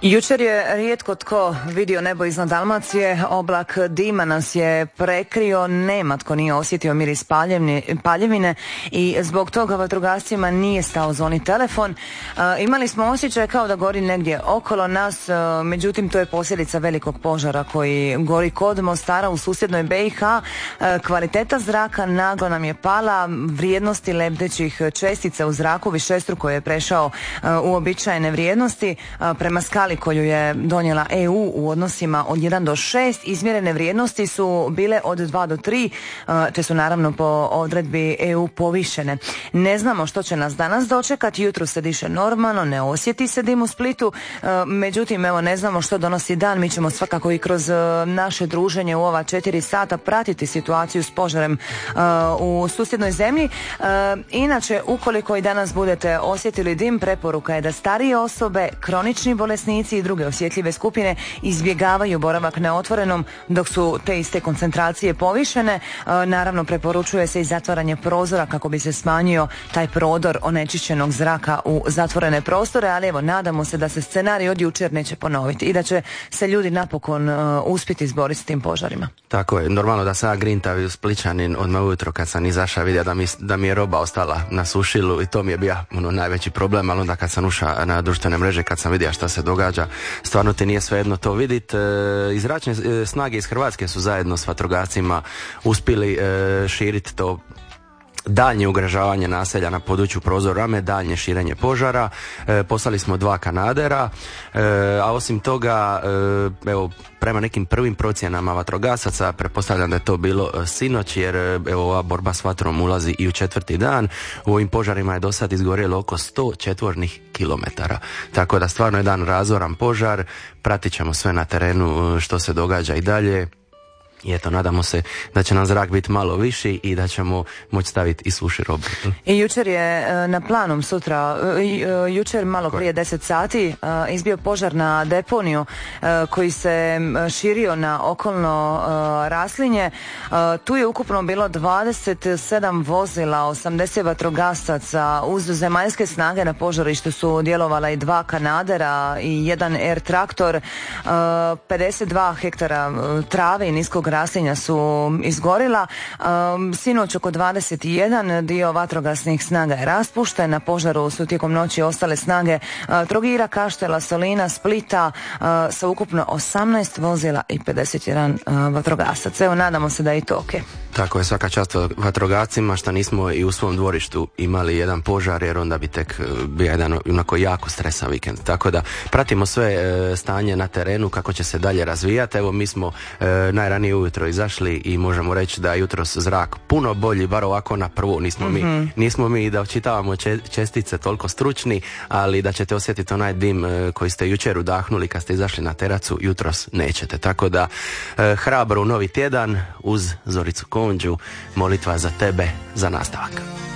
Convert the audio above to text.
Jučer je rijetko tko vidio nebo iznad Dalmacije, oblak dima nas je prekrio, nema tko nije osjetio miris paljevine i zbog toga vatrogascima nije stao zvoni telefon. Imali smo osjećaj kao da gori negdje okolo nas, međutim to je posljedica velikog požara koji gori kod Mostara u susjednoj BiH. Kvaliteta zraka naglo nam je pala, vrijednosti lebdećih čestica u zraku višestruko je prešao uobičajene vrijednosti. Prema skali koju je donijela EU u odnosima od 1 do 6, izmjerene vrijednosti su bile od 2 do 3, te su naravno po odredbi EU povišene. Ne znamo što će nas danas dočekati, jutro se diše normalno, ne osjeti se dim u Splitu, međutim evo ne znamo što donosi dan, mi ćemo svakako i kroz naše druženje u ova 4 sata pratiti situaciju s požarem u susjednoj zemlji. Inače, ukoliko i danas budete osjetili dim, preporuka je da starije osobe, kronični bolesnici i druge osjetljive skupine izbjegavaju boravak na otvorenom dok su te iste koncentracije povišene. Naravno, preporučuje se i zatvaranje prozora kako bi se smanjio taj prodor onečišćenog zraka u zatvorene prostore, ali evo, nadamo se da se scenarij od jučer neće ponoviti i da će se ljudi napokon uspjeti izboriti s tim požarima. Tako je, normalno da sam grintavi u Splićanin odmah ujutro kad sam izašao vidio da mi je roba ostala na sušilu i to mi je bio najveći problem, ali onda kad sam ušao na društvene mreže, kad sam vidio šta se događa, stvarno ti nije svejedno to vidjeti. Zračne snage iz Hrvatske su zajedno s vatrogascima uspjeli širiti to daljnje ugrožavanje naselja na području prozor Rame, daljnje širenje požara. Poslali smo 2 kanadera, a osim toga, evo, prema nekim prvim procjenama vatrogasaca, pretpostavljam da je to bilo sinoć, jer evo, ova borba s vatrom ulazi i u 4. dan. U ovim požarima je do sad izgorjelo oko 100 četvornih kilometara. Tako da stvarno je jedan razoran požar, pratit ćemo sve na terenu što se događa i dalje. I eto, nadamo se da će nam zrak biti malo viši i da ćemo moći staviti i suši robu. I jučer je na planom sutra, jučer malo prije 10 sati izbio požar na deponiju koji se širio na okolno raslinje. Tu je ukupno bilo 27 vozila, 80 vatrogasaca, uz zemaljske snage na požarištu su djelovala i 2 kanadera i 1 air traktor. 52 hektara trave i niskog raslinja su izgorila. Sinoć oko 21 dio vatrogasnih snaga je raspušten. Na požaru su tijekom noći ostale snage Trogira, Kaštela, Solina, Splita sa ukupno 18 vozila i 51 vatrogasac. Evo, nadamo se da je i to ok. Tako je, svaka čast vatrogascima što nismo i u svom dvorištu imali jedan požar, jer onda bi tek bio jedan onako jako stresan vikend. Tako da pratimo sve stanje na terenu, kako će se dalje razvijati. Evo, mi smo najranije ujutro izašli i možemo reći da je jutros zrak puno bolji, bar ovako na prvo. Nismo mi da očitavamo čestice toliko stručni, ali da ćete osjetiti onaj dim koji ste jučer udahnuli kad ste izašli na teracu, jutros nećete. Tako da hrabro u novi tjedan uz Zoricu Konđu, molitva za tebe za nastavak.